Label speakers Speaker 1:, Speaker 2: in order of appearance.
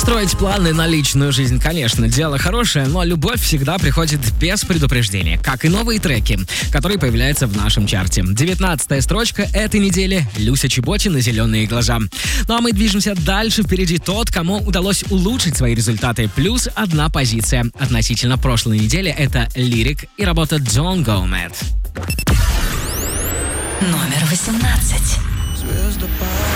Speaker 1: Строить планы на личную жизнь, конечно, дело хорошее, но любовь всегда приходит без предупреждения, как и новые треки, которые появляются в нашем чарте. 19-я строчка этой недели — Люся Чеботина «Зеленые глаза». Ну а мы движемся дальше. Впереди тот, кому удалось улучшить свои результаты. Плюс одна позиция относительно прошлой недели — это Лирик и работа Don't Go Mad.
Speaker 2: Номер 18.